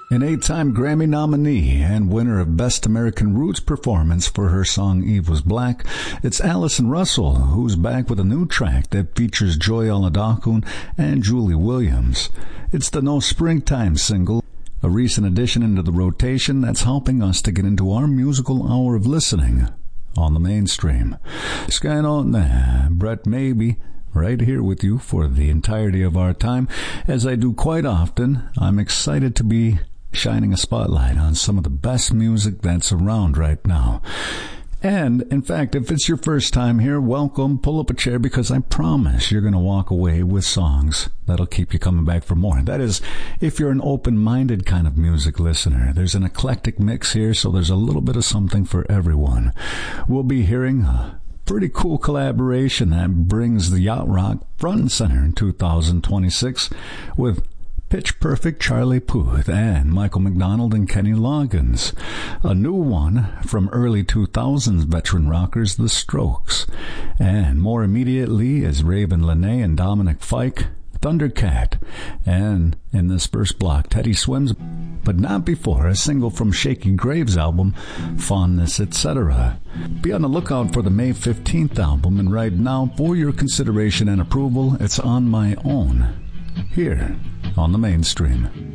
An 8-time Grammy nominee and winner of Best American Roots Performance for her song Eve Was Black, it's Allison Russell, who's back with a new track that features Joy Oladokun and Julie Williams. It's the No Springtime single, a recent addition into the rotation that's helping us to get into our musical hour of listening on the mainstream. Skyno, Brett Maybe, right here with you for the entirety of our time. As I do quite often, I'm excited to be shining a spotlight on some of the best music that's around right now. And, in fact, if it's your first time here, welcome. Pull up a chair because I promise you're going to walk away with songs that'll keep you coming back for more. That is, if you're an open-minded kind of music listener. There's an eclectic mix here, so there's a little bit of something for everyone. We'll be hearing a pretty cool collaboration that brings the yacht rock front and center in 2026 with Pitch Perfect Charlie Puth and Michael McDonald and Kenny Loggins. A new one from early 2000s veteran rockers The Strokes. And more immediately is Raven Lenae and Dominic Fike, Thundercat. And in this first block, Teddy Swims, but not before, a single from Shaky Graves' album, Fondness, Etc. Be on the lookout for the May 15th album, and right now, for your consideration and approval, it's On My Own, here on the mainstream.